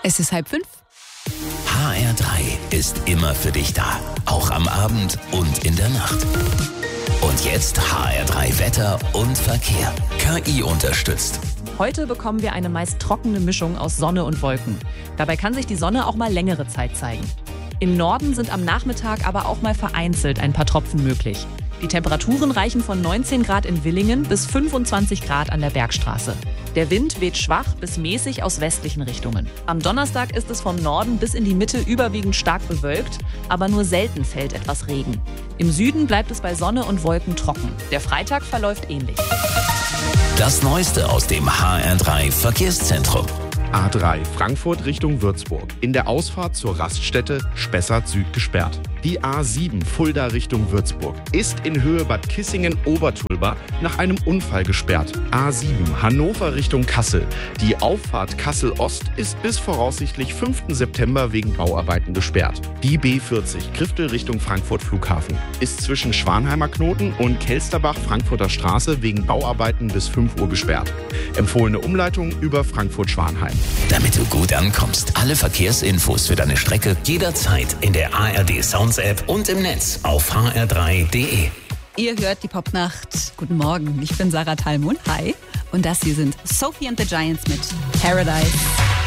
Es ist 4:30. HR3 ist immer für dich da. Auch am Abend und in der Nacht. Und jetzt HR3 Wetter und Verkehr. KI unterstützt. Heute bekommen wir eine meist trockene Mischung aus Sonne und Wolken. Dabei kann sich die Sonne auch mal längere Zeit zeigen. Im Norden sind am Nachmittag aber auch mal vereinzelt ein paar Tropfen möglich. Die Temperaturen reichen von 19 Grad in Villingen bis 25 Grad an der Bergstraße. Der Wind weht schwach bis mäßig aus westlichen Richtungen. Am Donnerstag ist es vom Norden bis in die Mitte überwiegend stark bewölkt, aber nur selten fällt etwas Regen. Im Süden bleibt es bei Sonne und Wolken trocken. Der Freitag verläuft ähnlich. Das Neueste aus dem HR3 Verkehrszentrum. A3 Frankfurt Richtung Würzburg. In der Ausfahrt zur Raststätte Spessart Süd gesperrt. Die A7 Fulda Richtung Würzburg ist in Höhe Bad Kissingen-Obertulba nach einem Unfall gesperrt. A7 Hannover Richtung Kassel. Die Auffahrt Kassel-Ost ist bis voraussichtlich 5. September wegen Bauarbeiten gesperrt. Die B40 Griftel Richtung Frankfurt Flughafen ist zwischen Schwanheimer Knoten und Kelsterbach Frankfurter Straße wegen Bauarbeiten bis 5 Uhr gesperrt. Empfohlene Umleitung über Frankfurt-Schwanheim. Damit du gut ankommst, alle Verkehrsinfos für deine Strecke jederzeit in der ARD Sounds App und im Netz auf hr3.de. Ihr hört die Popnacht. Guten Morgen, ich bin Sarah Thalmund. Hi. Und das hier sind Sophie and the Giants mit Paradise.